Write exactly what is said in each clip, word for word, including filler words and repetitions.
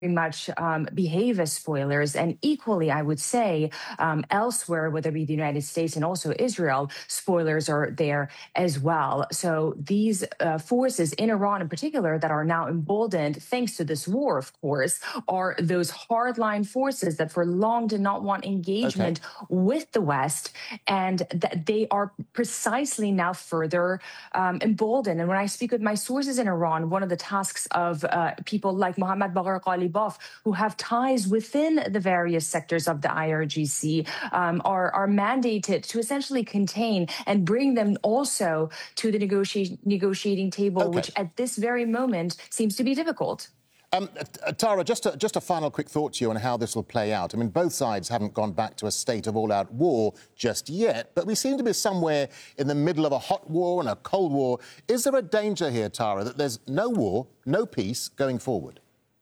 much um, behave as spoilers. And equally, I would say, um, elsewhere, whether it be the United States and also Israel, spoilers are there as well. So these uh, forces in Iran in particular that are now emboldened, thanks to this war, of course, are those hardline forces that for long did not want engagement okay. with the West. And that they are precisely now further um, emboldened. And when I speak with my sources in Iran, one of the tasks of uh, people like Mohammad Bagher Ghalibaf, who have ties within the various sectors of the I R G C, um, are, are mandated to essentially contain and bring them also to the negotiation, negotiating table, okay. which at this very moment seems to be difficult. Um, uh, Tara, just a, just a final quick thought to you on how this will play out. I mean, both sides haven't gone back to a state of all-out war just yet, but we seem to be somewhere in the middle of a hot war and a cold war. Is there a danger here, Tara, that there's no war, no peace going forward?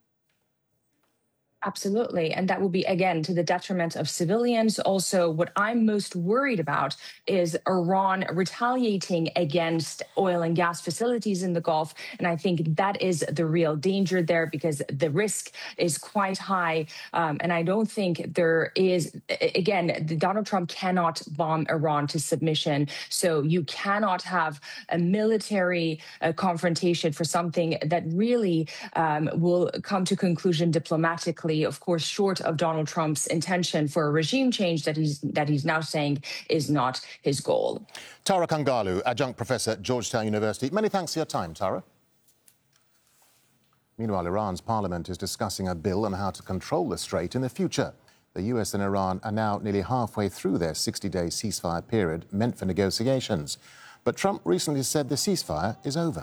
Absolutely. And that will be, again, to the detriment of civilians. Also, what I'm most worried about is Iran retaliating against oil and gas facilities in the Gulf. And I think that is the real danger there because the risk is quite high. Um, and I don't think there is, again, Donald Trump cannot bomb Iran to submission. So you cannot have a military uh, confrontation for something that really um, will come to conclusion diplomatically. Of course, short of Donald Trump's intention for a regime change that he's that he's now saying is not his goal. Tara Kangalu, adjunct professor at Georgetown University. Many thanks for your time, Tara. Meanwhile, Iran's parliament is discussing a bill on how to control the strait in the future. The U S and Iran are now nearly halfway through their sixty-day ceasefire period meant for negotiations. But Trump recently said the ceasefire is over.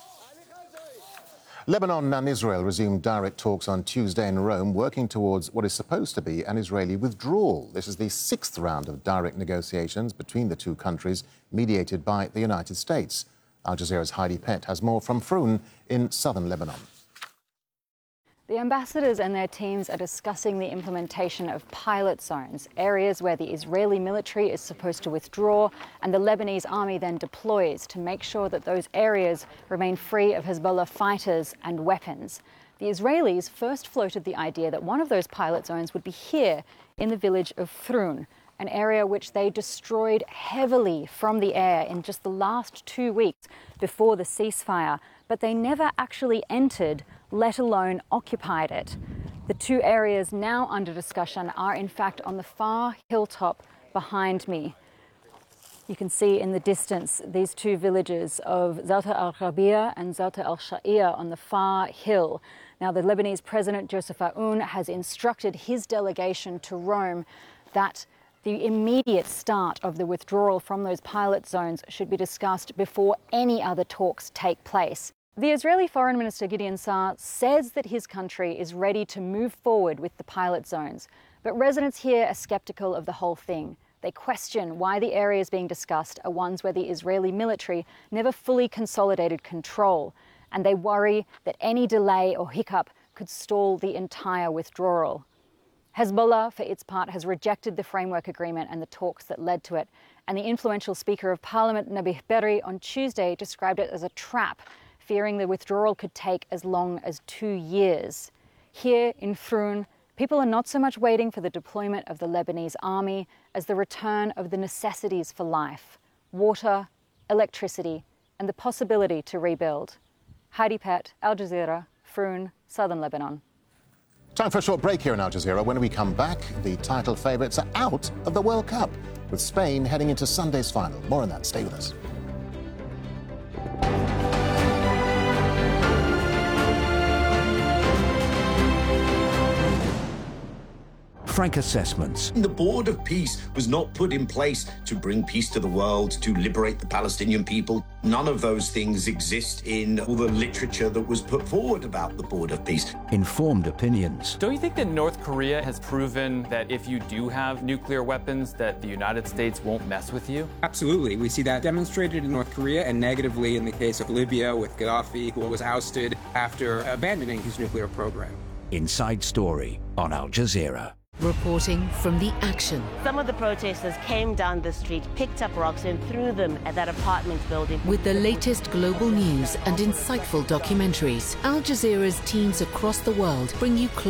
Lebanon and Israel resumed direct talks on Tuesday in Rome, working towards what is supposed to be an Israeli withdrawal. This is the sixth round of direct negotiations between the two countries, mediated by the United States. Al Jazeera's Heidi Pett has more from Froun in southern Lebanon. The ambassadors and their teams are discussing the implementation of pilot zones, areas where the Israeli military is supposed to withdraw and the Lebanese army then deploys to make sure that those areas remain free of Hezbollah fighters and weapons. The Israelis first floated the idea that one of those pilot zones would be here in the village of Froun, an area which they destroyed heavily from the air in just the last two weeks before the ceasefire, but they never actually entered, let alone occupied it. The two areas now under discussion are in fact on the far hilltop behind me. You can see in the distance these two villages of Zalta al-Rabia and Zalta al-Sha'ia on the far hill. Now, the Lebanese President Joseph Aoun has instructed his delegation to Rome that the immediate start of the withdrawal from those pilot zones should be discussed before any other talks take place. The Israeli Foreign Minister Gideon Saar says that his country is ready to move forward with the pilot zones, but residents here are skeptical of the whole thing. They question why the areas being discussed are ones where the Israeli military never fully consolidated control, and they worry that any delay or hiccup could stall the entire withdrawal. Hezbollah, for its part, has rejected the framework agreement and the talks that led to it, and the influential Speaker of Parliament, Nabih Berri, on Tuesday described it as a trap, fearing the withdrawal could take as long as two years. Here in Froun, people are not so much waiting for the deployment of the Lebanese army as the return of the necessities for life: water, electricity, and the possibility to rebuild. Heidi Pett, Al Jazeera, Froun, southern Lebanon. Time for a short break here in Al Jazeera. When we come back, the title favourites are out of the World Cup, with Spain heading into Sunday's final. More on that. Stay with us. Frank Assessments. The Board of Peace was not put in place to bring peace to the world, to liberate the Palestinian people. None of those things exist in all the literature that was put forward about the Board of Peace. Informed opinions. Don't you think that North Korea has proven that if you do have nuclear weapons, that the United States won't mess with you? Absolutely. We see that demonstrated in North Korea and negatively in the case of Libya with Gaddafi, who was ousted after abandoning his nuclear program. Inside Story on Al Jazeera. Reporting from the action. Some of the protesters came down the street, picked up rocks and threw them at that apartment building. With the latest global news and insightful documentaries, Al Jazeera's teams across the world bring you close.